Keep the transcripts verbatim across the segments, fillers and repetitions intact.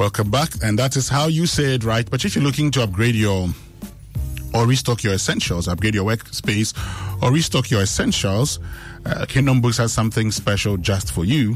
Welcome back. And that is how you say it right. But if you're looking to upgrade your or restock your essentials, upgrade your workspace, or restock your essentials, uh, Kingdom Books has something special just for you.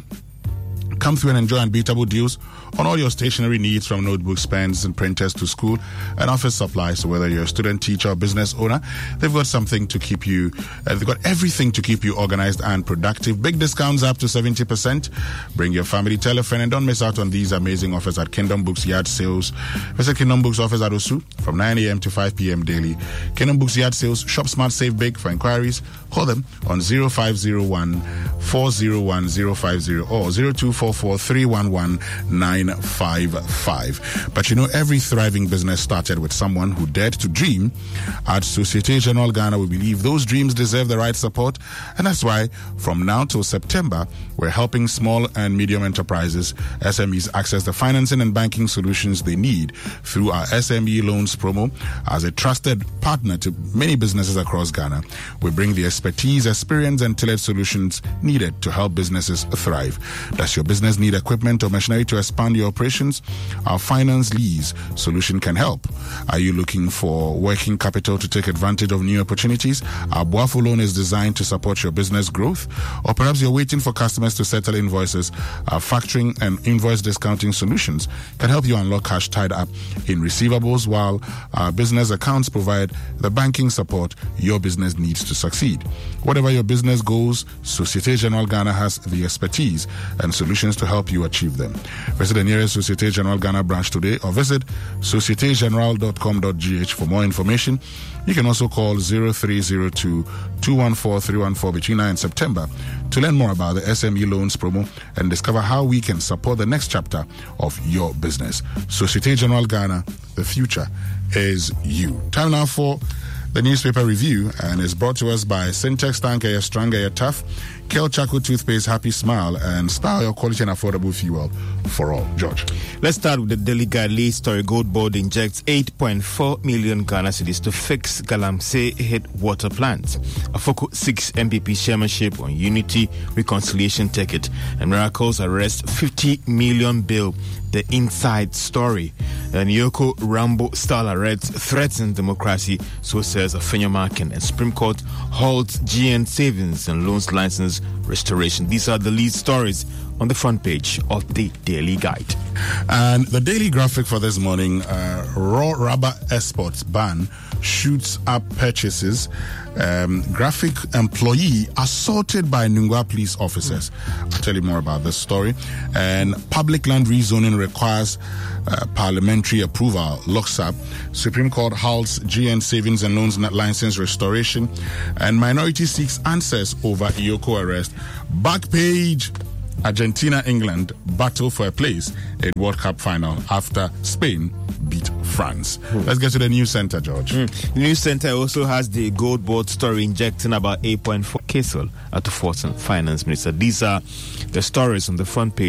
Come through and enjoy unbeatable deals on all your stationery needs, from notebooks, pens, and printers to school and office supplies. So whether you're a student, teacher, or business owner, they've got something to keep you, uh, they've got everything to keep you organized and productive. Big discounts up to seventy percent. Bring your family, tell a friend, and don't miss out on these amazing offers at Kingdom Books Yard Sales. Visit Kingdom Books office at Osu from nine a.m. to five p.m. daily. Kingdom Books Yard Sales. Shop smart, save big. For inquiries, call them on zero five zero one, four zero one, zero five zero or zero two four four, three one one, nine five five. But you know, every thriving business started with someone who dared to dream. At Societe Generale Ghana, we believe those dreams deserve the right support, and that's why from now till September, we're helping small and medium enterprises, S M Es, access the financing and banking solutions they need through our S M E Loans promo. As a trusted partner to many businesses across Ghana, we bring the expertise, experience, and tailored solutions needed to help businesses thrive. Does your business need equipment or machinery to expand your operations? Our finance lease solution can help. Are you looking for working capital to take advantage of new opportunities? Our Boafo loan is designed to support your business growth. Or perhaps you're waiting for customers to settle invoices. Our factoring and invoice discounting solutions can help you unlock cash tied up in receivables, while our business accounts provide the banking support your business needs to succeed. Whatever your business goals, Societe Generale Ghana has the expertise and solutions to help you achieve them. Visit the nearest Societe Generale Ghana branch today, or visit societe generale dot com dot g h for more information. You can also call zero three zero two, two one four, three one four between now and September to learn more about the S M E Loans promo and discover how we can support the next chapter of your business. Societe Generale Ghana, the future is you. Time now for the newspaper review, and is brought to us by Syntex Tanker, you're stronger, you're tough, Kel Chaco Toothpaste, Happy Smile, and Style, your quality and affordable fuel for all. George. Let's start with the Daily Guide. Lead story: Gold Board injects eight point four million Ghana cedis to fix Galamsey hit water plant. Afoko six M P P chairmanship on unity reconciliation ticket, and Miracles arrest fifty million bill. The inside story. And Yoko Rambo style arrest threatens democracy, so says Afenya Markin, and Supreme Court halts G N savings and loans license restoration. These are the lead stories on the front page of the Daily Guide. And the daily graphic for this morning, uh, raw rubber exports ban shoots up purchases. Um, graphic employee assaulted by Nungwa police officers. I'll tell you more about this story. And public land rezoning requires uh, parliamentary approval. Locks up. Supreme Court halts G N savings and loans license restoration. And minority seeks answers over Iyoko arrest. Back page. Argentina, England battle for a place in World Cup final after Spain beat France. Mm. Let's get to the news center, George. Mm. The news center also has the Gold Board story injecting about eight point four K S O L at the Fortin Finance Minister. These are the stories on the front page